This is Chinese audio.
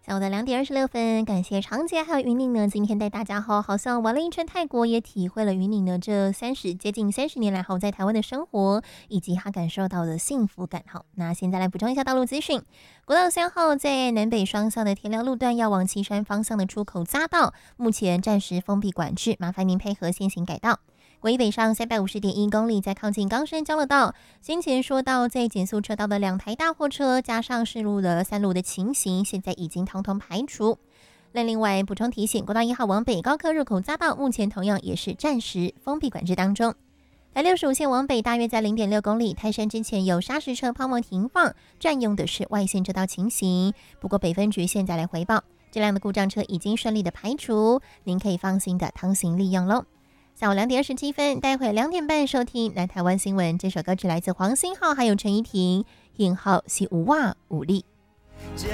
下午的2点26分，感谢长杰还有云宁呢，今天带大家好像玩了一圈泰国，也体会了云宁呢这接近30年来在台湾的生活，以及他感受到的幸福感。好，那现在来补充一下道路资讯。国道3号在南北双向的田寮路段要往旗山方向的出口匝道，目前暂时封闭管制，麻烦您配合先行改道。国一北上350.1公里，在靠近冈山交流道。先前说到，在减速车道的2台大货车加上市路的3路的情形，现在已经统统排除。另外补充提醒，国道1号往北高科入口匝道，目前同样也是暂时封闭管制当中。台65线往北大约在0.6公里，泰山之前有砂石车泡沫停放，占用的是外线车道情形。不过北分局现在来回报，这辆的故障车已经顺利的排除，您可以放心的通行利用喽。下午2点27分，待会2点半收听南台湾新闻。这首歌曲来自黄星浩还有陈怡婷，引号是无哇无力。